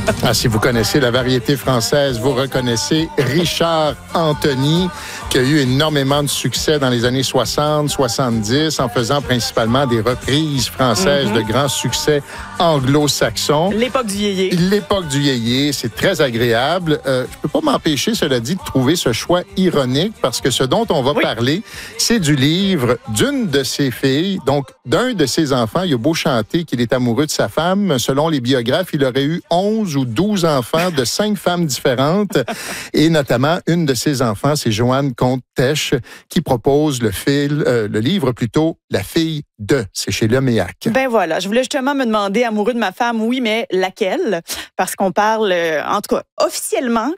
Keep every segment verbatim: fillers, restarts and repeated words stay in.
Ah, si vous connaissez la variété française, vous reconnaissez Richard Anthony, qui a eu énormément de succès dans les années soixante, soixante-dix, en faisant principalement des reprises françaises mm-hmm. de grands succès anglo-saxons. L'époque du yéyé. L'époque du yéyé, c'est très agréable. Euh, je peux pas m'empêcher, cela dit, de trouver ce choix ironique, parce que ce dont on va oui. parler, c'est du livre d'une de ses filles, donc d'un de ses enfants. Il a beau chanter qu'il est amoureux de sa femme. Selon les biographes, il aurait eu onze ou douze enfants de cinq femmes différentes. Et notamment, une de ses enfants, c'est Joanne Comte-Tesch, qui propose le, fil, euh, le livre plutôt « La fille de ». C'est chez Leméac. Ben voilà, je voulais justement me demander, amoureux de ma femme, oui, mais laquelle? Parce qu'on parle, euh, en tout cas, officiellement,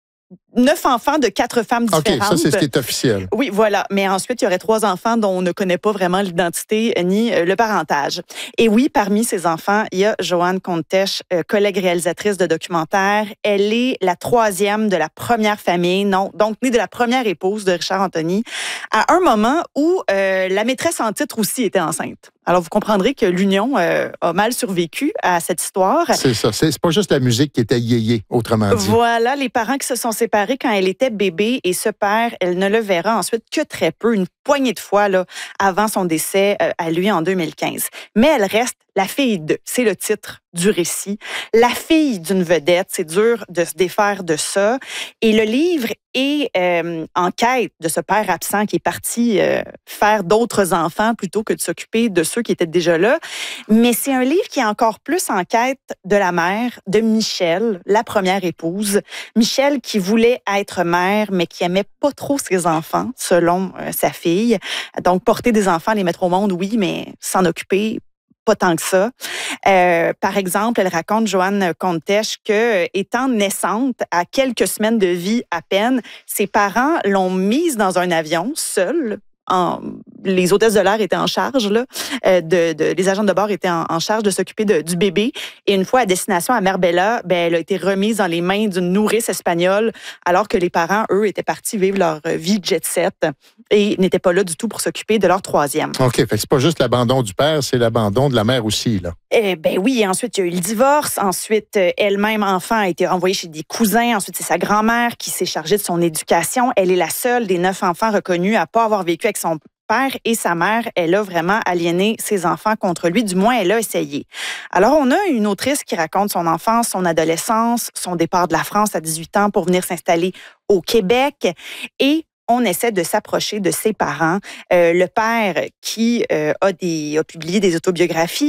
neuf enfants de quatre femmes différentes. OK, ça, c'est ce qui est officiel. Oui, voilà. Mais ensuite, il y aurait trois enfants dont on ne connaît pas vraiment l'identité ni le parentage. Et oui, parmi ces enfants, il y a Joanne Comte-Tesch, collègue réalisatrice de documentaires. Elle est la troisième de la première famille, non, donc née de la première épouse de Richard Anthony, à un moment où euh, la maîtresse en titre aussi était enceinte. Alors, vous comprendrez que l'union euh, a mal survécu à cette histoire. C'est ça. C'est, c'est pas juste la musique qui était yéyé, autrement dit. Voilà, les parents qui se sont séparés quand elle était bébé, et ce père, elle ne le verra ensuite que très peu, une poignée de fois là, avant son décès euh, à lui en deux mille quinze. Mais elle reste la fille de, c'est le titre du récit. La fille d'une vedette, c'est dur de se défaire de ça. Et le livre est euh, en quête de ce père absent qui est parti euh, faire d'autres enfants plutôt que de s'occuper de ceux qui étaient déjà là. Mais c'est un livre qui est encore plus en quête de la mère, de Michel, la première épouse. Michel qui voulait être mère, mais qui aimait pas trop ses enfants, selon euh, sa fille. Donc, porter des enfants, les mettre au monde, oui, mais s'en occuper, pas tant que ça. Euh, par exemple, elle raconte, Joanne Comte-Tesch, que étant naissante, à quelques semaines de vie à peine, ses parents l'ont mise dans un avion seule. En, les hôtesses de l'air étaient en charge, là, euh, de, de, les agents de bord étaient en, en charge de s'occuper de, du bébé. Et une fois à destination à Marbella, ben, elle a été remise dans les mains d'une nourrice espagnole, alors que les parents, eux, étaient partis vivre leur vie jet-set et n'étaient pas là du tout pour s'occuper de leur troisième. OK, fait que c'est pas juste l'abandon du père, c'est l'abandon de la mère aussi, là. Eh ben oui, et ensuite, il y a eu le divorce. Ensuite, elle-même, enfant, a été renvoyée chez des cousins. Ensuite, c'est sa grand-mère qui s'est chargée de son éducation. Elle est la seule des neuf enfants reconnus à ne pas avoir vécu avec son père et sa mère. Elle a vraiment aliéné ses enfants contre lui. Du moins, elle a essayé. Alors, on a une autrice qui raconte son enfance, son adolescence, son départ de la France à dix-huit ans pour venir s'installer au Québec. Et on essaie de s'approcher de ses parents. Euh, le père qui euh, a, des, a publié des autobiographies